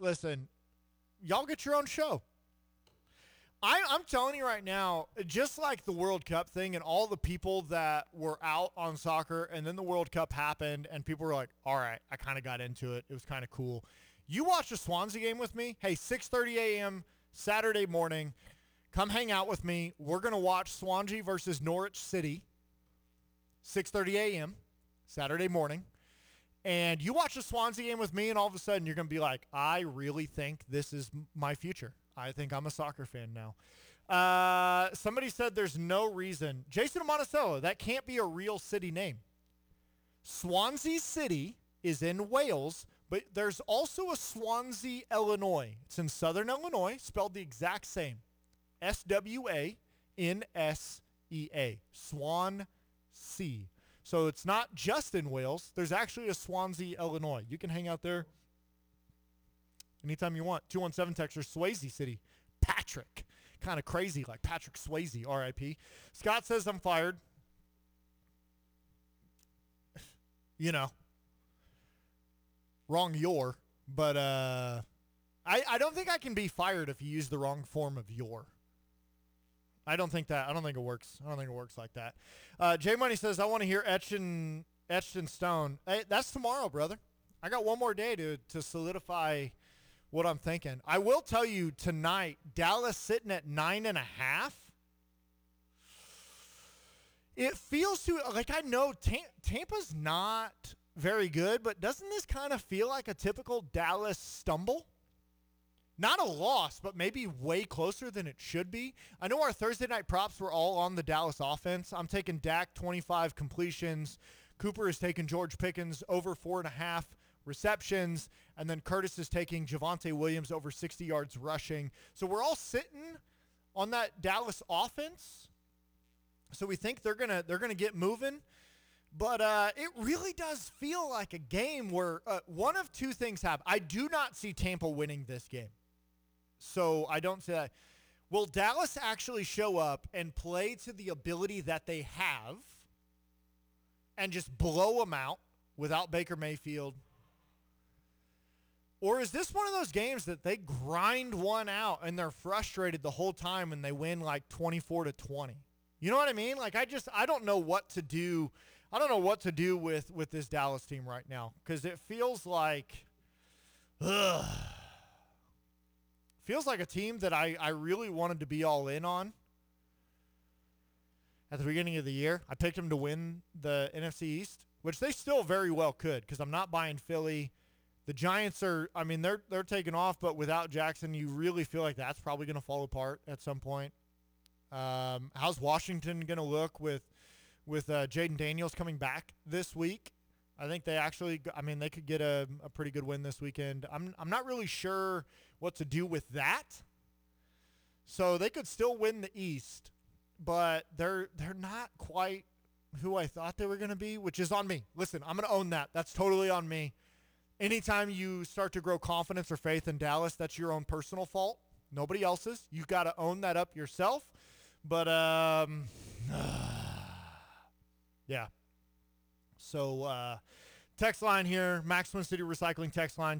Listen, y'all get your own show. I'm telling you right now, just like the World Cup thing and all the people that were out on soccer and then the World Cup happened and people were like, all right, I kind of got into it. It was kind of cool. You watch a Swansea game with me. Hey, 6:30 a.m. Saturday morning. Come hang out with me. We're going to watch Swansea versus Norwich City. 6:30 a.m. Saturday morning. And you watch a Swansea game with me and all of a sudden you're going to be like, I really think this is my future. I think I'm a soccer fan now. Somebody said there's no reason. Jason Monticello, that can't be a real city name. Swansea City is in Wales, but there's also a Swansea, Illinois. It's in southern Illinois, spelled the exact same. Swansea. Swansea. So it's not just in Wales. There's actually a Swansea, Illinois. You can hang out there anytime you want. 217 texture, Swayze City. Patrick. Kind of crazy, like Patrick Swayze, R.I.P. Scott says I'm fired. You know. Wrong your. But I don't think I can be fired if you use the wrong form of your. I don't think it works. I don't think it works like that. J Money says, I want to hear Etched in Stone. Hey, that's tomorrow, brother. I got one more day to solidify what I'm thinking. I will tell you tonight, Dallas sitting at 9.5. It feels to, like, I know Tampa's not very good, but doesn't this kind of feel like a typical Dallas stumble? Not a loss, but maybe way closer than it should be. I know our Thursday night props were all on the Dallas offense. I'm taking Dak 25 completions. Cooper is taking George Pickens over 4.5 receptions. And then Curtis is taking Javonte Williams over 60 yards rushing. So we're all sitting on that Dallas offense. So we think they're gonna get moving. But it really does feel like a game where one of two things happen. I do not see Tampa winning this game. So I don't say that. Will Dallas actually show up and play to the ability that they have and just blow them out without Baker Mayfield? Or is this one of those games that they grind one out and they're frustrated the whole time and they win like 24-20? You know what I mean? Like I don't know what to do. I don't know what to do with this Dallas team right now because it feels like feels like a team that I really wanted to be all in on at the beginning of the year. I picked them to win the NFC East, which they still very well could because I'm not buying Philly. The Giants are, I mean, they're taking off, but without Jackson, you really feel like that's probably going to fall apart at some point. How's Washington going to look with Jaden Daniels coming back this week? I think they actually, I mean, they could get a pretty good win this weekend. I'm not really sure what to do with that. So they could still win the East, but they're not quite who I thought they were going to be, which is on me. Listen, I'm going to own that. That's totally on me. Anytime you start to grow confidence or faith in Dallas, that's your own personal fault. Nobody else's. You've got to own that up yourself. But, yeah. So, text line here, Maximum City Recycling text line,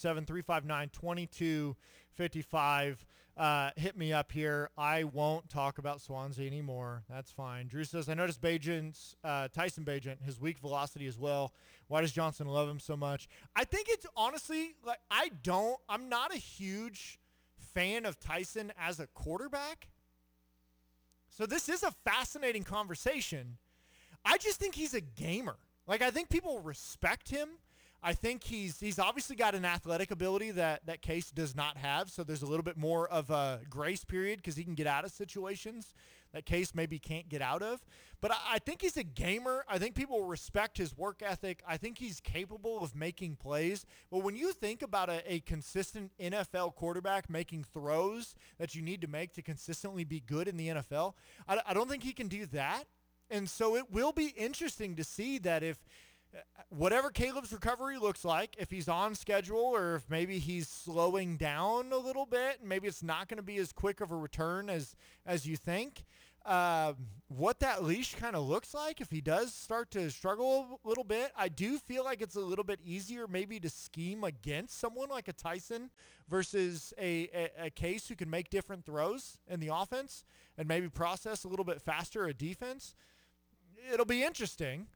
217-359-2255. Hit me up here. I won't talk about Swansea anymore. That's fine. Drew says, I noticed Tyson Bagent, his weak velocity as well. Why does Johnson love him so much? I think it's honestly, like, I'm not a huge fan of Tyson as a quarterback. So this is a fascinating conversation. I just think he's a gamer. Like, I think people respect him. I think he's obviously got an athletic ability that Case does not have, so there's a little bit more of a grace period because he can get out of situations that Case maybe can't get out of. But I think he's a gamer. I think people respect his work ethic. I think he's capable of making plays. But when you think about a consistent NFL quarterback making throws that you need to make to consistently be good in the NFL, I don't think he can do that. And so it will be interesting to see that if whatever Caleb's recovery looks like, if he's on schedule or if maybe he's slowing down a little bit, and maybe it's not going to be as quick of a return as you think. what that leash kind of looks like if he does start to struggle a little bit. I do feel like it's a little bit easier maybe to scheme against someone like a Tyson versus a Case who can make different throws in the offense and maybe process a little bit faster a defense. It'll be interesting.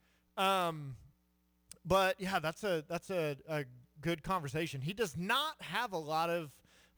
But yeah, that's a good conversation. He does not have a lot of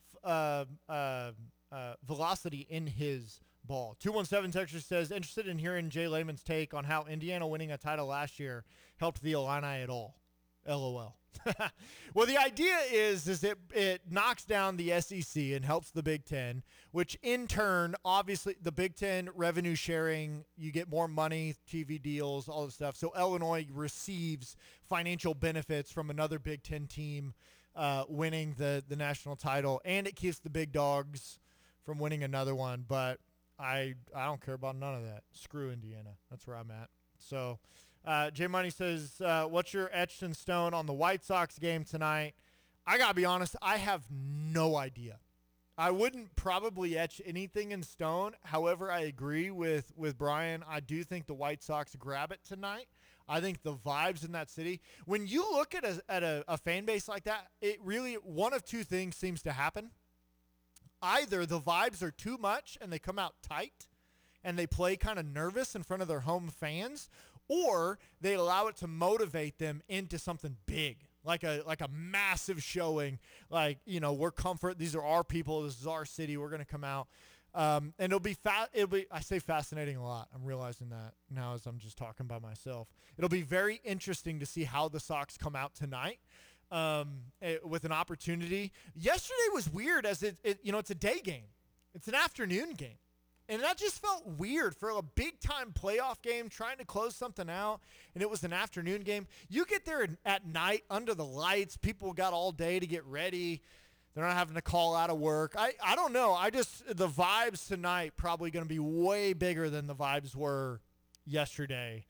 velocity in his ball. 217 Texas says, interested in hearing Jay Lehman's take on how Indiana winning a title last year helped the Illini at all. LOL. Well, the idea is it knocks down the SEC and helps the Big Ten, which in turn, obviously, the Big Ten revenue sharing, you get more money, TV deals, all this stuff. So Illinois receives financial benefits from another Big Ten team winning the national title, and it keeps the big dogs from winning another one. But I don't care about none of that. Screw Indiana. That's where I'm at. So J Money says, what's your etched in stone on the White Sox game tonight? I got to be honest, I have no idea. I wouldn't probably etch anything in stone. However, I agree with Brian. I do think the White Sox grab it tonight. I think the vibes in that city, when you look at a fan base like that, it really, one of two things seems to happen. Either the vibes are too much and they come out tight and they play kind of nervous in front of their home fans, or they allow it to motivate them into something big, like a massive showing, like, you know, we're comfort. These are our people. This is our city. We're going to come out. And it'll be I say fascinating a lot. I'm realizing that now as I'm just talking by myself. It'll be very interesting to see how the Sox come out tonight. With an opportunity. Yesterday was weird as it's a day game. It's an afternoon game. And that just felt weird for a big-time playoff game, trying to close something out, and it was an afternoon game. You get there at night under the lights. People got all day to get ready. They're not having to call out of work. I don't know. The vibes tonight probably going to be way bigger than the vibes were yesterday.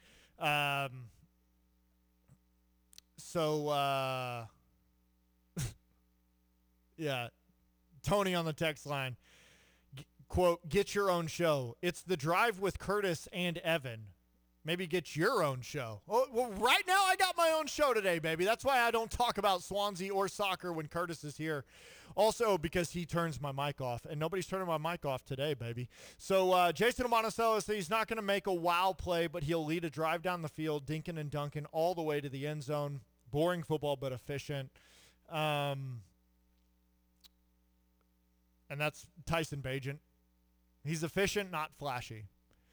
Yeah, Tony on the text line, quote, get your own show. It's The Drive with Curtis and Evan. Maybe get your own show. Oh, well, right now I got my own show today, baby. That's why I don't talk about Swansea or soccer when Curtis is here. Also, because he turns my mic off, and nobody's turning my mic off today, baby. So Jason Monticello says he's not going to make a wow play, but he'll lead a drive down the field, dinking and dunking all the way to the end zone. Boring football, but efficient. And that's Tyson Bagent. He's efficient, not flashy.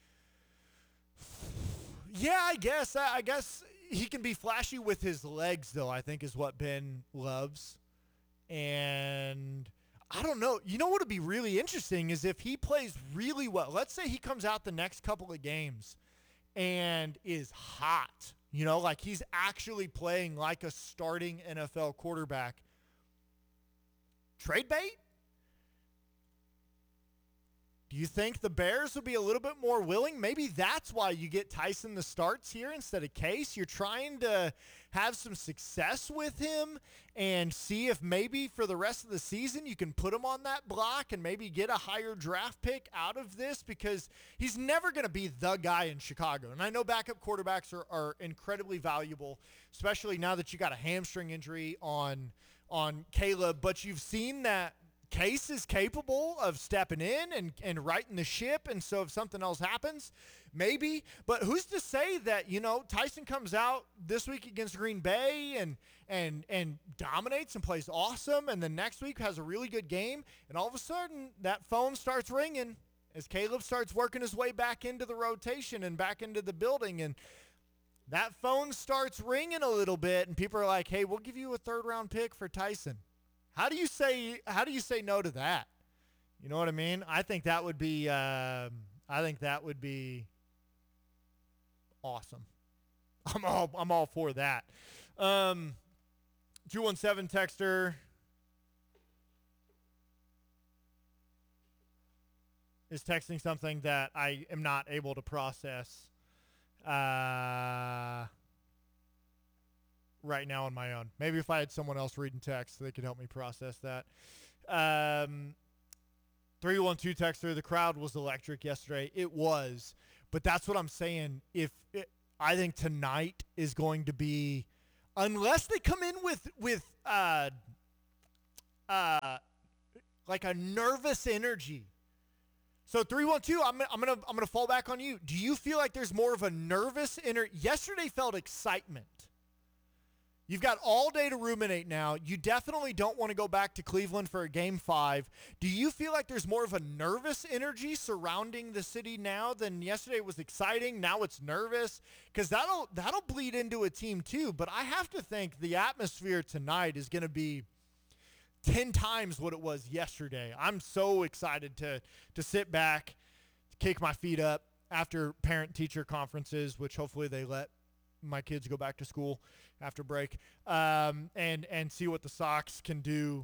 Yeah, I guess he can be flashy with his legs, though, I think is what Ben loves. And I don't know. You know what would be really interesting is if he plays really well. Let's say he comes out the next couple of games and is hot. You know, like he's actually playing like a starting NFL quarterback. Trade bait? Do you think the Bears would be a little bit more willing? Maybe that's why you get Tyson the starts here instead of Case. You're trying to have some success with him and see if maybe for the rest of the season you can put him on that block and maybe get a higher draft pick out of this, because he's never going to be the guy in Chicago. And I know backup quarterbacks are incredibly valuable, especially now that you got a hamstring injury on Caleb, but you've seen that Case is capable of stepping in and righting the ship, and so if something else happens, maybe. But who's to say that, you know, Tyson comes out this week against Green Bay and dominates and plays awesome, and then next week has a really good game, and all of a sudden that phone starts ringing as Caleb starts working his way back into the rotation and back into the building, and that phone starts ringing a little bit, and people are like, hey, we'll give you a third-round pick for Tyson. How do you say no to that? You know what I mean? I think that would be awesome. I'm all for that. 217 texter is texting something that I am not able to process right now on my own. Maybe if I had someone else reading text, they could help me process that. 312 texter, the crowd was electric yesterday. It was. But that's what I'm saying. I think tonight is going to be, unless they come in with like a nervous energy. So 312, I'm gonna fall back on you. Do you feel like there's more of a nervous Yesterday felt excitement. You've got all day to ruminate now. You definitely don't want to go back to Cleveland for a Game 5. Do you feel like there's more of a nervous energy surrounding the city now than yesterday? It was exciting. Now it's nervous, because that'll bleed into a team too. But I have to think the atmosphere tonight is going to be 10 times what it was yesterday. I'm so excited to sit back, kick my feet up after parent-teacher conferences, which hopefully they let my kids go back to school after break, and see what the Sox can do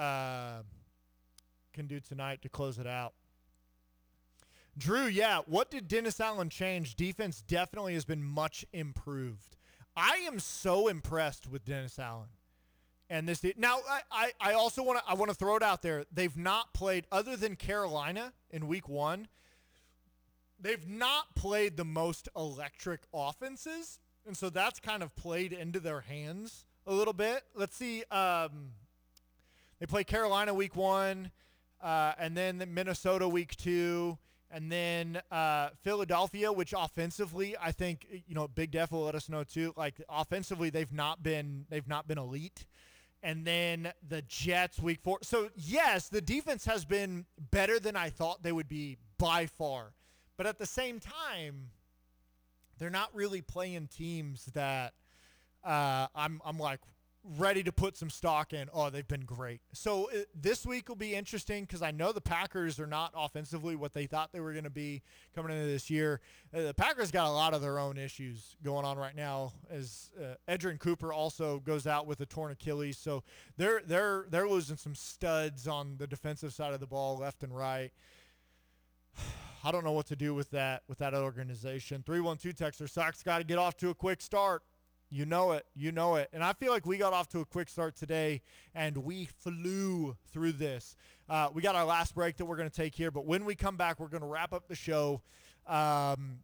tonight to close it out. Drew, yeah, what did Dennis Allen change? Defense definitely has been much improved. I am so impressed with Dennis Allen. And this now, I also want to throw it out there. They've not played, other than Carolina in week 1, they've not played the most electric offenses. And so that's kind of played into their hands a little bit. Let's see. They play Carolina week 1, and then Minnesota week 2, and then Philadelphia, which offensively, I think, Big Def will let us know too. Like offensively, they've not been elite. And then the Jets week 4. So yes, the defense has been better than I thought they would be by far. But at the same time, they're not really playing teams that I'm like ready to put some stock in. Oh, they've been great. So this week will be interesting, because I know the Packers are not offensively what they thought they were going to be coming into this year. The Packers got a lot of their own issues going on right now, as Edgerrin Cooper also goes out with a torn Achilles. So they're losing some studs on the defensive side of the ball, left and right. I don't know what to do with that organization. 312 texter, Sox got to get off to a quick start. You know it. And I feel like we got off to a quick start today, and we flew through this. We got our last break that we're going to take here, but when we come back, we're going to wrap up the show. I'm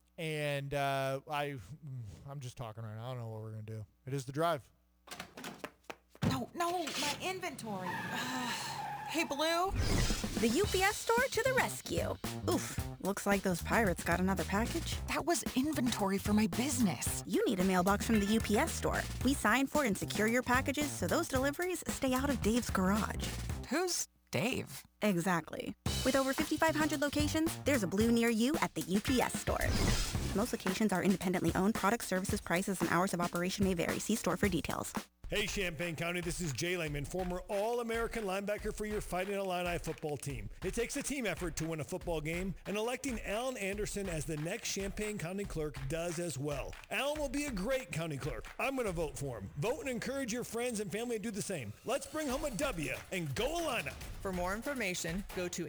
just talking right now. I don't know what we're going to do. It is The Drive. No, my inventory. Hey, Blue. The UPS store to the rescue. Oof, looks like those pirates got another package. That was inventory for my business. You need a mailbox from the UPS store. We sign for and secure your packages so those deliveries stay out of Dave's garage. Who's Dave? Exactly. With over 5,500 locations, there's a Blue near you at the UPS store. Most locations are independently owned. Product, services, prices, and hours of operation may vary. See store for details. Hey, Champaign County, this is Jay Lehman, former All-American linebacker for your Fighting Illini football team. It takes a team effort to win a football game, and electing Alan Anderson as the next Champaign County clerk does as well. Alan will be a great county clerk. I'm going to vote for him. Vote and encourage your friends and family to do the same. Let's bring home a W and go Illini. For more information, go to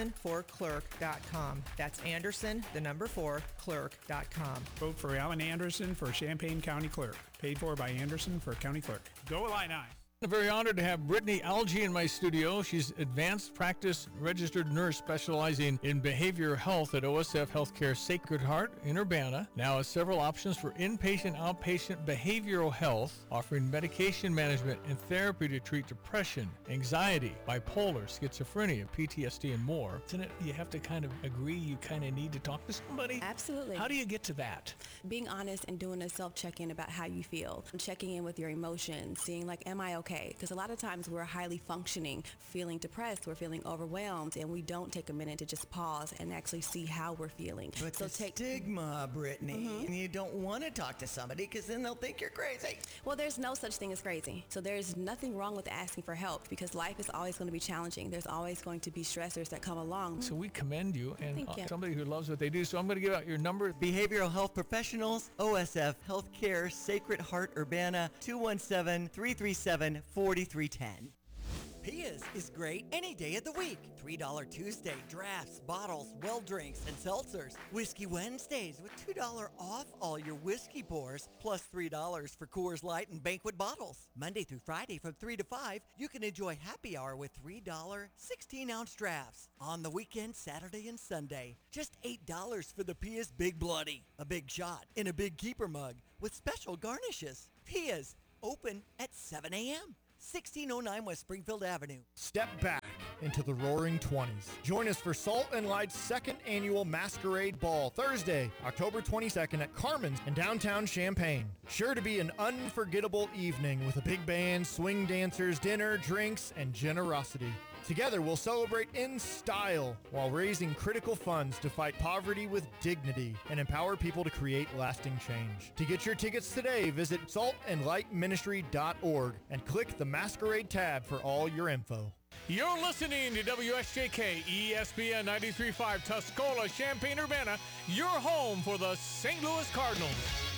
anderson4clerk.com. That's Anderson, 4, clerk.com. Vote for Alan Anderson for Champaign County Clerk. Paid for by Anderson for County Clerk. Go Illini! I'm very honored to have Brittany Algie in my studio. She's advanced practice registered nurse specializing in behavioral health at OSF Healthcare Sacred Heart in Urbana. Now has several options for inpatient, outpatient behavioral health, offering medication management and therapy to treat depression, anxiety, bipolar, schizophrenia, PTSD, and more. Isn't it, you have to kind of agree you kind of need to talk to somebody? Absolutely. How do you get to that? Being honest and doing a self-check-in about how you feel. Checking in with your emotions, seeing like, am I okay? Because a lot of times we're highly functioning, feeling depressed, we're feeling overwhelmed, and we don't take a minute to just pause and actually see how we're feeling. But so stigma, Brittany, and you don't want to talk to somebody because then they'll think you're crazy. Well, there's no such thing as crazy. So there's nothing wrong with asking for help, because life is always going to be challenging. There's always going to be stressors that come along. So we commend you and Thank you. Somebody who loves what they do. So I'm going to give out your number. Behavioral health professionals, OSF Healthcare, Sacred Heart Urbana, 217-337-4310. Pia's is great any day of the week. $3 Tuesday, drafts, bottles, well drinks, and seltzers. Whiskey Wednesdays with $2 off all your whiskey pours, plus $3 for Coors Light and Banquet bottles. Monday through Friday from 3 to 5, you can enjoy happy hour with $3 16-ounce drafts. On the weekend, Saturday and Sunday, just $8 for the Pia's Big Bloody. A big shot in a big keeper mug with special garnishes. Pia's, open at 7 a.m. 1609 West Springfield Avenue. Step back into the roaring 20s. Join us for Salt and Light's second annual Masquerade Ball, Thursday, October 22nd at Carmen's in downtown Champaign. Sure to be an unforgettable evening with a big band, swing dancers, dinner, drinks, and generosity. Together, we'll celebrate in style while raising critical funds to fight poverty with dignity and empower people to create lasting change. To get your tickets today, visit saltandlightministry.org and click the Masquerade tab for all your info. You're listening to WSJK ESPN 93.5 Tuscola, Champaign-Urbana, your home for the St. Louis Cardinals.